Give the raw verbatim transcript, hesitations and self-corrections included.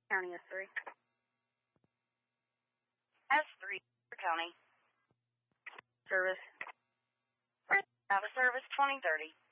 County S three. S three, County. Service. Have a service twenty thirty.